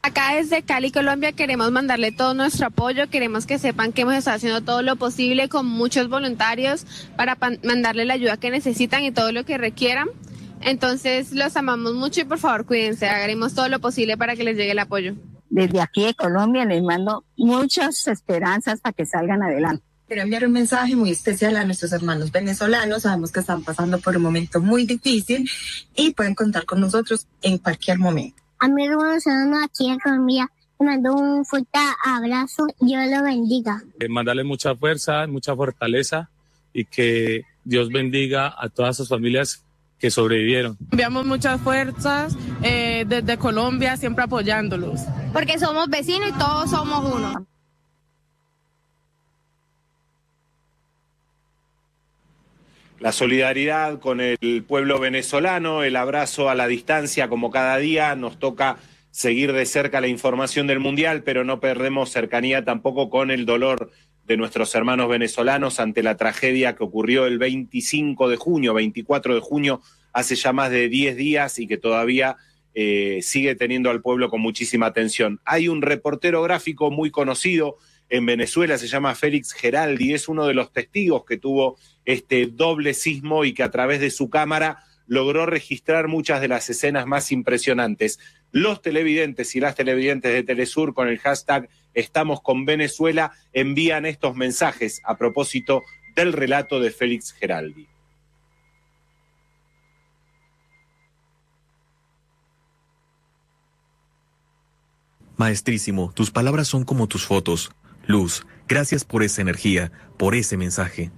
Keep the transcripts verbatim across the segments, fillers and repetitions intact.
Acá desde Cali, Colombia, queremos mandarle todo nuestro apoyo, queremos que sepan que hemos estado haciendo todo lo posible con muchos voluntarios para pan- mandarle la ayuda que necesitan y todo lo que requieran. Entonces los amamos mucho y por favor cuídense, haremos todo lo posible para que les llegue el apoyo. Desde aquí de Colombia les mando muchas esperanzas para que salgan adelante. Quiero enviar un mensaje muy especial a nuestros hermanos venezolanos. Sabemos que están pasando por un momento muy difícil y pueden contar con nosotros en cualquier momento. A mi hermano venezolano aquí en Colombia, le mando un fuerte abrazo. Dios lo bendiga. Eh, mandarle mucha fuerza, mucha fortaleza y que Dios bendiga a todas sus familias que sobrevivieron. Enviamos muchas fuerzas eh, desde Colombia, siempre apoyándolos. Porque somos vecinos y todos somos uno. La solidaridad con el pueblo venezolano, el abrazo a la distancia como cada día, nos toca seguir de cerca la información del Mundial, pero no perdemos cercanía tampoco con el dolor de nuestros hermanos venezolanos ante la tragedia que ocurrió el veinticinco de junio, veinticuatro de junio, hace ya más de diez días y que todavía eh, sigue teniendo al pueblo con muchísima atención. Hay un reportero gráfico muy conocido en Venezuela, se llama Félix Geraldi, es uno de los testigos que tuvo este doble sismo y que a través de su cámara logró registrar muchas de las escenas más impresionantes. Los televidentes y las televidentes de Telesur con el hashtag Estamos con Venezuela envían estos mensajes a propósito del relato de Félix Geraldi. Maestrísimo, tus palabras son como tus fotos. Luz, gracias por esa energía, por ese mensaje.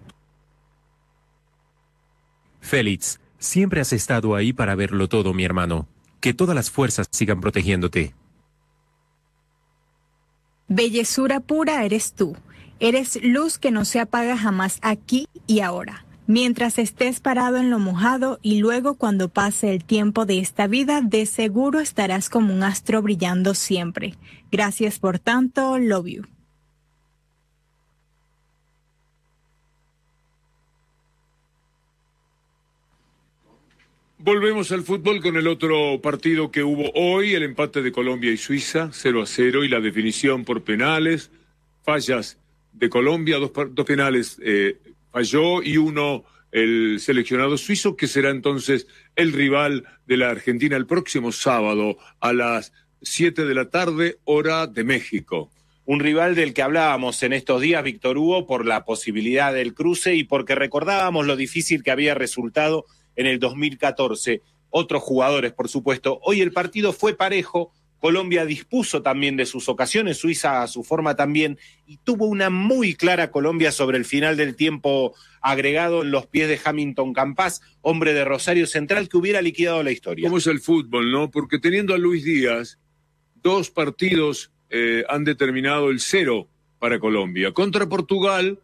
Félix, siempre has estado ahí para verlo todo, mi hermano. Que todas las fuerzas sigan protegiéndote. Bellezura pura eres tú. Eres luz que no se apaga jamás aquí y ahora. Mientras estés parado en lo mojado y luego cuando pase el tiempo de esta vida, de seguro estarás como un astro brillando siempre. Gracias por tanto, love you. Volvemos al fútbol con el otro partido que hubo hoy, el empate de Colombia y Suiza, cero a cero, y la definición por penales, fallas de Colombia, dos, dos penales eh, falló y uno el seleccionado suizo, que será entonces el rival de la Argentina el próximo sábado a las siete de la tarde, hora de México. Un rival del que hablábamos en estos días, Víctor Hugo, por la posibilidad del cruce y porque recordábamos lo difícil que había resultado en el dos mil catorce. Otros jugadores, por supuesto. Hoy el partido fue parejo, Colombia dispuso también de sus ocasiones, Suiza a su forma también, y tuvo una muy clara Colombia sobre el final del tiempo agregado en los pies de Hamilton Campas, hombre de Rosario Central, que hubiera liquidado la historia. ¿Cómo es el fútbol, no? Porque teniendo a Luis Díaz, dos partidos eh, han determinado el cero para Colombia. Contra Portugal,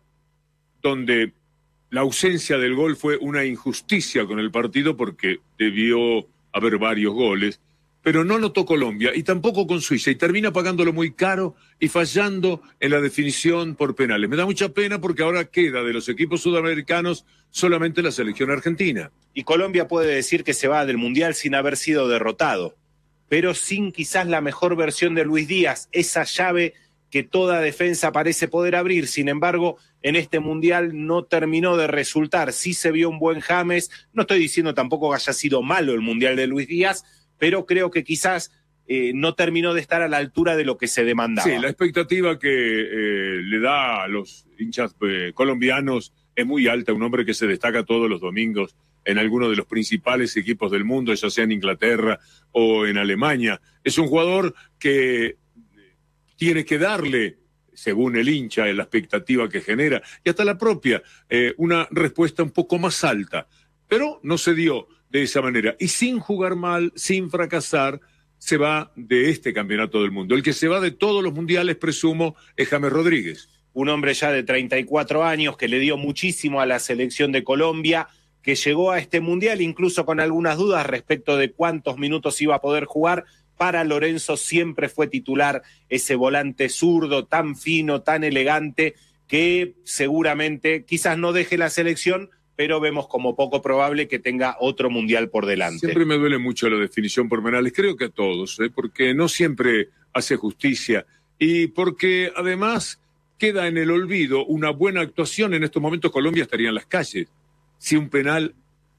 donde la ausencia del gol fue una injusticia con el partido porque debió haber varios goles, pero no notó Colombia y tampoco con Suiza y termina pagándolo muy caro y fallando en la definición por penales. Me da mucha pena porque ahora queda de los equipos sudamericanos solamente la selección argentina. Y Colombia puede decir que se va del Mundial sin haber sido derrotado, pero sin quizás la mejor versión de Luis Díaz, esa llave que toda defensa parece poder abrir. Sin embargo, en este Mundial no terminó de resultar. Sí se vio un buen James, no estoy diciendo tampoco que haya sido malo el Mundial de Luis Díaz, pero creo que quizás eh, no terminó de estar a la altura de lo que se demandaba. Sí, la expectativa que eh, le da a los hinchas eh, colombianos es muy alta, un hombre que se destaca todos los domingos en alguno de los principales equipos del mundo, ya sea en Inglaterra o en Alemania. Es un jugador que tiene que darle, según el hincha, la expectativa que genera, y hasta la propia, eh, una respuesta un poco más alta. Pero no se dio de esa manera. Y sin jugar mal, sin fracasar, se va de este campeonato del mundo. El que se va de todos los mundiales, presumo, es James Rodríguez. Un hombre ya de treinta y cuatro años que le dio muchísimo a la selección de Colombia, que llegó a este mundial incluso con algunas dudas respecto de cuántos minutos iba a poder jugar. Para Lorenzo siempre fue titular ese volante zurdo tan fino, tan elegante, que seguramente quizás no deje la selección, pero vemos como poco probable que tenga otro mundial por delante. Siempre me duele mucho la definición por penales, creo que a todos, ¿eh? Porque no siempre hace justicia y porque además queda en el olvido una buena actuación. En estos momentos Colombia estaría en las calles. Si un penal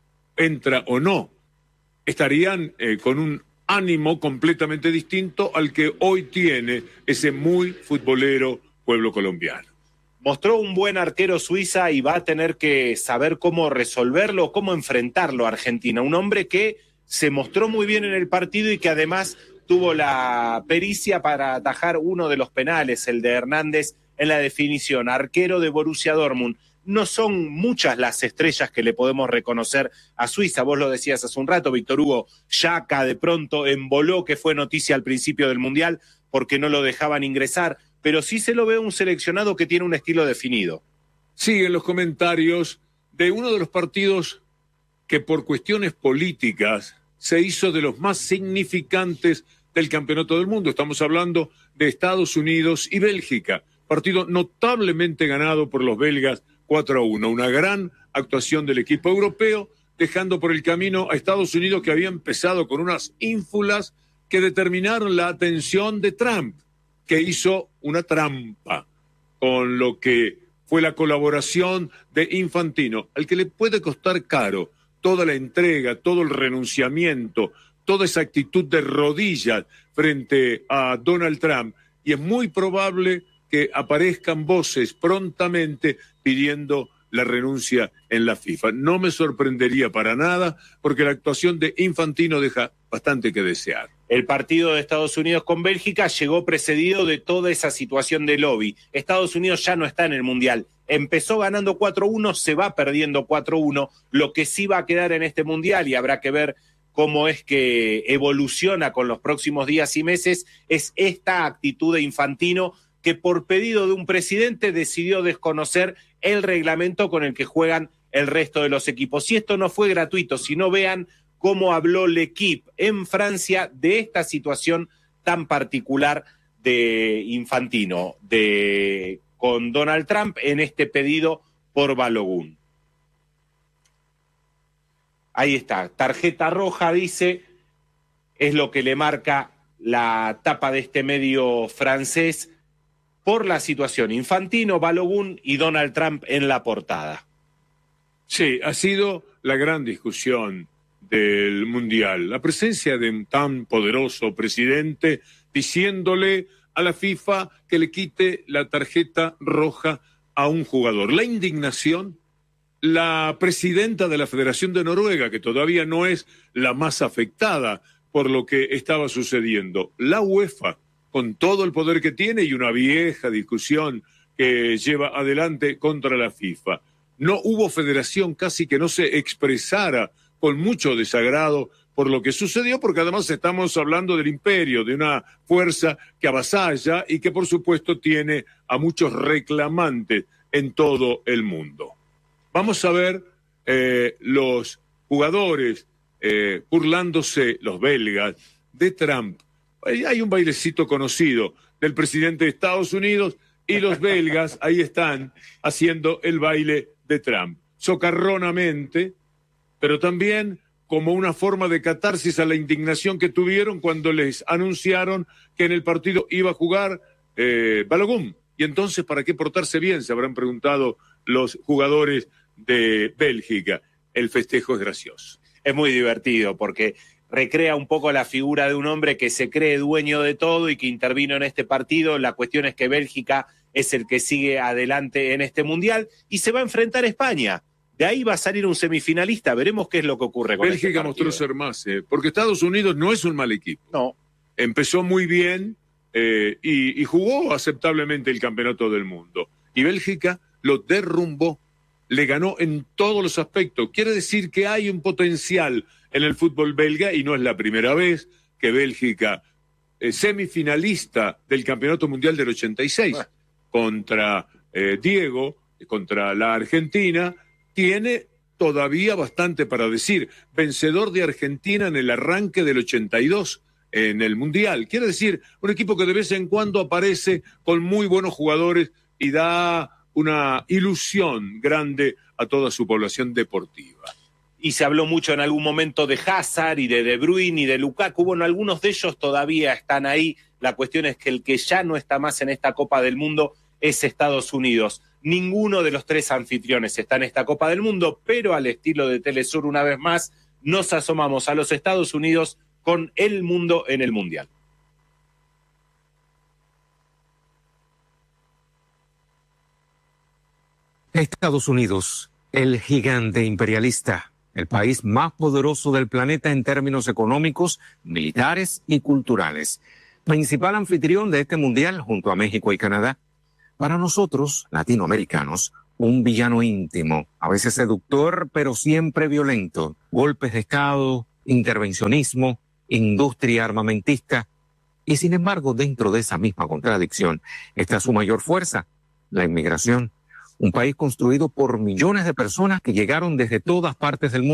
entra o no, estarían eh, con un ánimo completamente distinto al que hoy tiene ese muy futbolero pueblo colombiano. Mostró un buen arquero Suiza y va a tener que saber cómo resolverlo, cómo enfrentarlo a Argentina. Un hombre que se mostró muy bien en el partido y que además tuvo la pericia para atajar uno de los penales, el de Hernández, en la definición. Arquero de Borussia Dortmund. No son muchas las estrellas que le podemos reconocer a Suiza. Vos lo decías hace un rato, Víctor Hugo. Xhaka de pronto emboló, que fue noticia al principio del Mundial, porque no lo dejaban ingresar. Pero sí se lo ve un seleccionado que tiene un estilo definido. Siguen los comentarios de uno de los partidos que por cuestiones políticas se hizo de los más significantes del Campeonato del Mundo. Estamos hablando de Estados Unidos y Bélgica. Partido notablemente ganado por los belgas cuatro a uno. Una gran actuación del equipo europeo, dejando por el camino a Estados Unidos, que había empezado con unas ínfulas que determinaron la atención de Trump, que hizo una trampa con lo que fue la colaboración de Infantino, al que le puede costar caro toda la entrega, todo el renunciamiento, toda esa actitud de rodillas frente a Donald Trump. Y es muy probable que aparezcan voces prontamente pidiendo la renuncia en la FIFA. No me sorprendería para nada, porque la actuación de Infantino deja bastante que desear. El partido de Estados Unidos con Bélgica llegó precedido de toda esa situación de lobby. Estados Unidos ya no está en el Mundial. Empezó ganando cuatro uno, se va perdiendo cuatro uno. Lo que sí va a quedar en este Mundial, y habrá que ver cómo es que evoluciona con los próximos días y meses, es esta actitud de Infantino, que por pedido de un presidente decidió desconocer el reglamento con el que juegan el resto de los equipos. Y esto no fue gratuito, sino vean cómo habló L'Équipe en Francia de esta situación tan particular de Infantino, de, con Donald Trump en este pedido por Balogun. Ahí está, tarjeta roja, dice, es lo que le marca la tapa de este medio francés por la situación. Infantino, Balogun y Donald Trump en la portada. Sí, ha sido la gran discusión del Mundial. La presencia de un tan poderoso presidente diciéndole a la FIFA que le quite la tarjeta roja a un jugador. La indignación, la presidenta de la Federación de Noruega, que todavía no es la más afectada por lo que estaba sucediendo. La UEFA, con todo el poder que tiene y una vieja discusión que lleva adelante contra la FIFA. No hubo federación casi que no se expresara con mucho desagrado por lo que sucedió, porque además estamos hablando del imperio, de una fuerza que avasalla y que por supuesto tiene a muchos reclamantes en todo el mundo. Vamos a ver eh, los jugadores eh, burlándose, los belgas, de Trump. Hay un bailecito conocido del presidente de Estados Unidos y los belgas ahí están haciendo el baile de Trump. Socarronamente, pero también como una forma de catarsis a la indignación que tuvieron cuando les anunciaron que en el partido iba a jugar eh, Balogun. Y entonces, ¿para qué portarse bien? Se habrán preguntado los jugadores de Bélgica. El festejo es gracioso. Es muy divertido porque recrea un poco la figura de un hombre que se cree dueño de todo y que intervino en este partido. La cuestión es que Bélgica es el que sigue adelante en este Mundial y se va a enfrentar a España. De ahí va a salir un semifinalista. Veremos qué es lo que ocurre con Bélgica. Este mostró ser más, eh, porque Estados Unidos no es un mal equipo. No. Empezó muy bien eh, y, y jugó aceptablemente el Campeonato del Mundo. Y Bélgica lo derrumbó, le ganó en todos los aspectos. Quiere decir que hay un potencial en el fútbol belga y no es la primera vez que Bélgica es semifinalista del Campeonato Mundial del ochenta y seis bueno. contra eh, Diego, contra la Argentina. Tiene todavía bastante para decir. Vencedor de Argentina en el arranque del ochenta y dos en el Mundial. Quiere decir, un equipo que de vez en cuando aparece con muy buenos jugadores y da una ilusión grande a toda su población deportiva. Y se habló mucho en algún momento de Hazard y de De Bruyne y de Lukaku. Bueno, algunos de ellos todavía están ahí. La cuestión es que el que ya no está más en esta Copa del Mundo es Estados Unidos. Ninguno de los tres anfitriones está en esta Copa del Mundo, pero al estilo de Telesur, una vez más, nos asomamos a los Estados Unidos con el mundo en el Mundial. Estados Unidos, el gigante imperialista, el país más poderoso del planeta en términos económicos, militares y culturales. Principal anfitrión de este mundial junto a México y Canadá. Para nosotros, latinoamericanos, un villano íntimo, a veces seductor, pero siempre violento. Golpes de Estado, intervencionismo, industria armamentista. Y sin embargo, dentro de esa misma contradicción está su mayor fuerza, la inmigración. Un país construido por millones de personas que llegaron desde todas partes del mundo.